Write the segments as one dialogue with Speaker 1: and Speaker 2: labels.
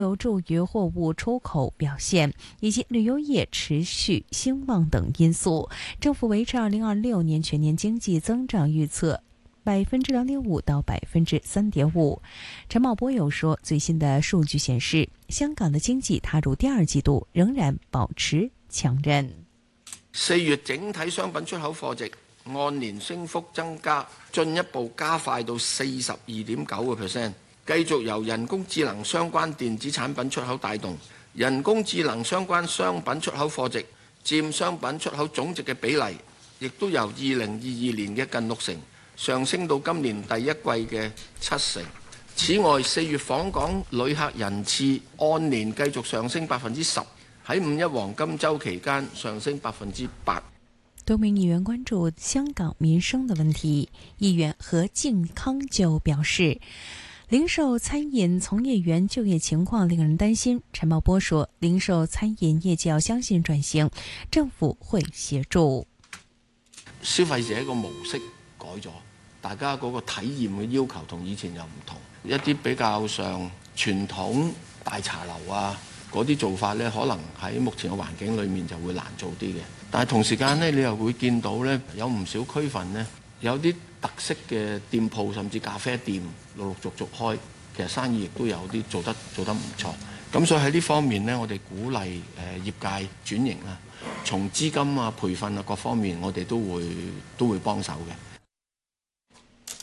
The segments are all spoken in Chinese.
Speaker 1: 有助于货物出口表现以及旅游业持续兴旺等因素，政府维持2026年全年经济增长预测2.5%到3.5%。陈茂波又说，最新的数据显示，香港的经济踏入第二季度仍然保持强韧。
Speaker 2: 4月整體商品出口貨值按年升幅增加，進一步加快到42.9%。繼續由人工智能相關電子產品出口帶動，人工智能相關商品出口貨值佔商品出口總值嘅比例，亦都由2022年嘅近60%上升到今年第一季嘅70%。此外，4月訪港旅客人次按年繼續上升10%，喺5一黃金週期間上升8%。
Speaker 1: 多名議員關注香港民生的問題，議員何敬康就表示，零售餐飲從業員就業情況令人擔心。陳茂波說，零售餐飲業界要相信轉型，政府會協助。
Speaker 2: 消費者個模式改咗，大家嗰個體驗嘅要求同以前又唔同，一啲比較上傳統大茶樓啊嗰啲做法呢，可能喺目前嘅環境裏面就會難做啲嘅。但係同時間呢，你又會見到呢，有唔少區份呢，有啲特色嘅店鋪甚至咖啡店陸陸續續開，其實生意亦都有啲做得唔錯。咁所以喺呢方面呢，我哋鼓勵業界轉型啦，從資金啊、培訓啊各方面，我哋都會幫手嘅。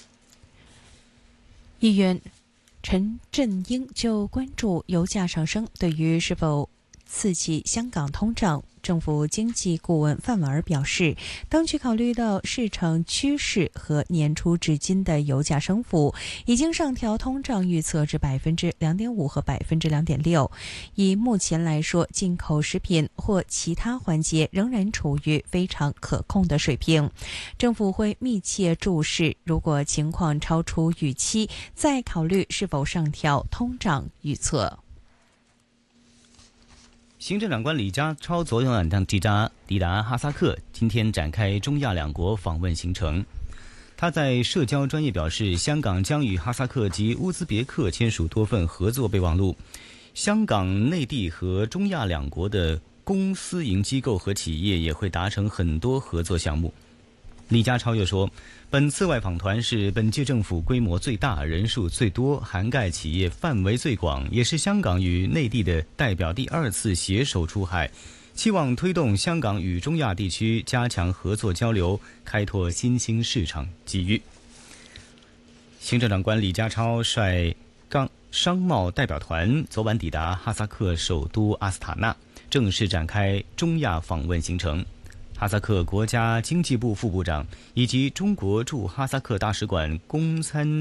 Speaker 1: 議員陳振英就關注油價上升對於是否刺激香港通脹，政府經濟顧問范婉兒表示，當局考慮到市場趨勢和年初至今的油價升幅，已經上調通脹預測至2.5%和2.6%。以目前來說，進口食品或其他環節仍然處於非常可控的水平。政府會密切注視，如果情況超出預期，再考慮是否上調通脹預測。
Speaker 3: 行政長官李家超昨天晚上抵達哈薩克，今天展開中亞兩國訪問行程。他在社交專頁表示，香港將與哈薩克及烏茲別克簽署多份合作備忘錄。香港、內地和中亞兩國的公私營機構和企業也會達成很多合作項目。李家超又說，本次外訪團是本屆政府規模最大、人數最多、涵蓋企業範圍最廣，也是香港與內地的代表第二次攜手出海，期望推動香港與中亞地區加強合作交流，開拓新興市場機遇。行政長官李家超率商貿代表團昨晚抵達哈薩克首都阿斯塔納，正式展開中亞訪問行程。哈薩克國家經濟部副部長以及中國駐哈薩克大使館公參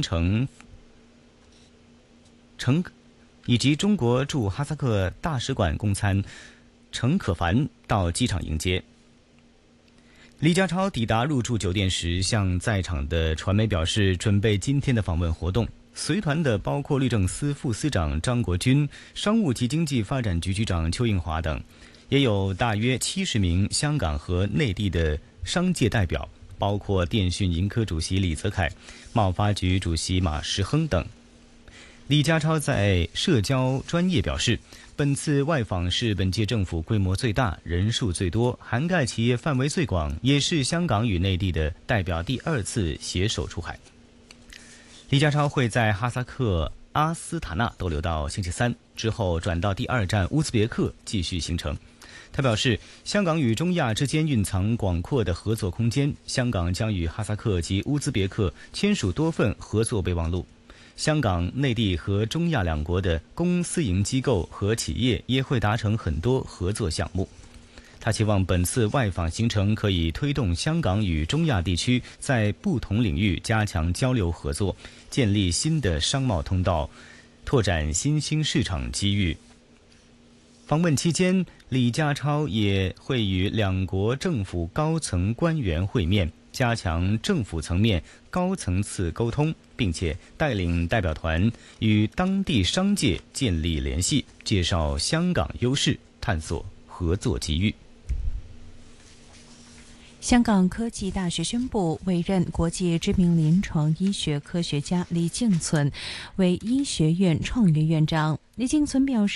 Speaker 3: 程可凡到機場迎接。李家超抵達入住酒店時，向在場的傳媒表示，準備今天的訪問活動。隨團的包括律政司副司長張國軍、商務及經濟發展局局長邱應華等。也有大約70名香港和內地的商界代表，包括電訊盈科主席李澤楷、貿發局主席馬時亨等。李家超在社交專頁表示，本次外訪是本屆政府規模最大、人數最多、涵蓋企業範圍最廣，也是香港與內地的代表第二次攜手出海。李家超會在哈薩克阿斯塔納逗留到星期三，之後轉到第二站烏茲別克繼續行程。他表示，香港與中亞之間蘊藏廣闊的合作空間，香港將與哈薩克及烏茲別克簽署多份合作備忘錄。香港、內地和中亞兩國的公私營機構和企業也會達成很多合作項目。他期望本次外訪行程可以推動香港與中亞地區在不同領域加強交流合作，建立新的商貿通道，拓展新興市場機遇。訪問期間，李家超也會與兩國政府高層官員會面，加強政府層面高層次溝通，並且帶領代表團與當地商界建立聯繫，介紹香港優勢，探索合作機遇。
Speaker 1: 香港科技大学宣布委任国际知名临床医学科学家李敬存为医学院创院院长。李敬存表示，